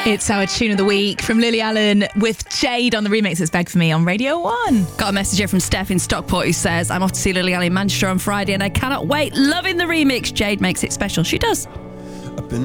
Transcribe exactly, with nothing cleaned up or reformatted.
It's our tune of the week from Lily Allen with Jade on the remix. It's Beg For Me on Radio one. Got a message here from Steph in Stockport who says, I'm off to see Lily Allen in Manchester on Friday and I cannot wait. Loving the remix. Jade makes it special. She does.